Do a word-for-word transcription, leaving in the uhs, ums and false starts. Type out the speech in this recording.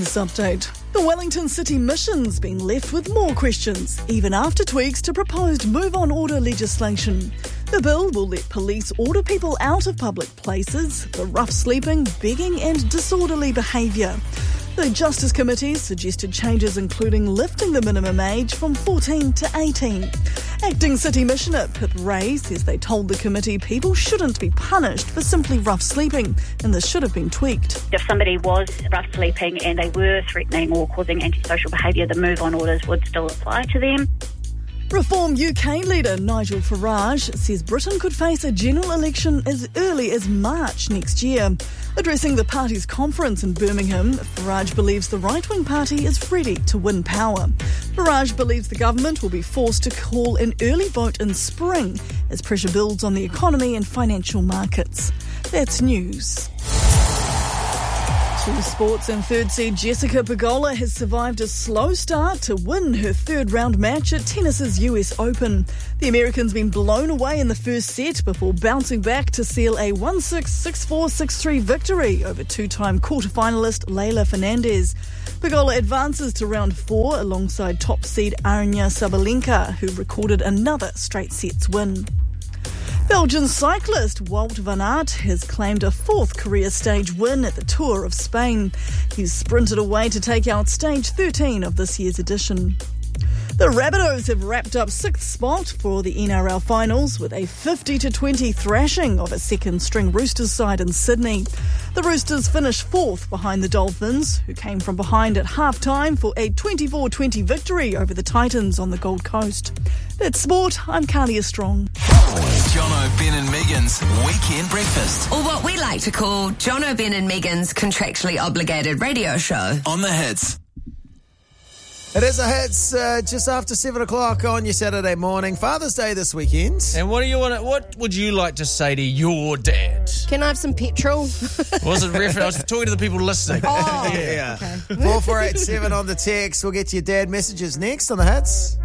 this update. The Wellington City Mission's been left with more questions, even after tweaks to proposed move-on order legislation. The bill will let police order people out of public places for rough sleeping, begging and disorderly behaviour. The Justice Committee suggested changes including lifting the minimum age from fourteen to eighteen. Acting City Missioner Pip Ray says they told the committee people shouldn't be punished for simply rough sleeping, and this should have been tweaked. If somebody was rough sleeping and they were threatening or causing antisocial behaviour, the move-on orders would still apply to them. Reform U K leader Nigel Farage says Britain could face a general election as early as March next year. Addressing the party's conference in Birmingham, Farage believes the right-wing party is ready to win power. Farage believes the government will be forced to call an early vote in spring as pressure builds on the economy and financial markets. That's news. To sports, and third seed Jessica Pegula has survived a slow start to win her third round match at tennis's U S Open. The American's been blown away in the first set before bouncing back to seal a one six, six four, six three victory over two-time quarterfinalist Leylah Fernandez. Pegula advances to round four alongside top seed Aryna Sabalenka, who recorded another straight sets win. Belgian cyclist Wout van Aert has claimed a fourth career stage win at the Tour of Spain. He's sprinted away to take out stage thirteen of this year's edition. The Rabbitohs have wrapped up sixth spot for the N R L finals with a fifty to twenty thrashing of a second-string Roosters side in Sydney. The Roosters finished fourth behind the Dolphins, who came from behind at half-time for a twenty-four twenty victory over the Titans on the Gold Coast. That's sport. I'm Carlia Strong. Jono, Ben and Megan's Weekend Breakfast. Or what we like to call Jono, Ben and Megan's contractually obligated radio show. On the Hits. It is a hits uh, just after seven o'clock on your Saturday morning. Father's Day this weekend. And what do you want? To, what would you like to say to your dad? Can I have some petrol? Wasn't refer- I was talking to the people listening. Oh, yeah. okay. four four eight seven on the text. We'll get to your dad messages next on the hits.